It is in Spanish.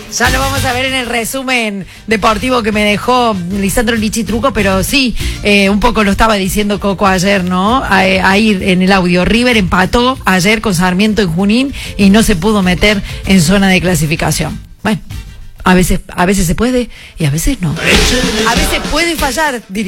Ya lo vamos a ver en el resumen deportivo que me dejó Lisandro Lichitruco, pero sí, un poco lo estaba diciendo Coco ayer, ¿no? Ahí en el audio. River empató ayer con Sarmiento en Junín y no se pudo meter en zona de clasificación. Bueno, a veces se puede y a veces no. A veces puede fallar, diría.